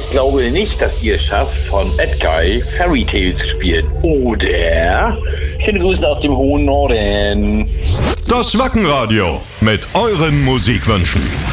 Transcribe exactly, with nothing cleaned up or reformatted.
glaube nicht, dass ihr es schafft, von Bad Guy Fairy Tale zu spielen. Oder? Schöne Grüße aus dem hohen Norden. Das Wackenradio mit euren Musikwünschen.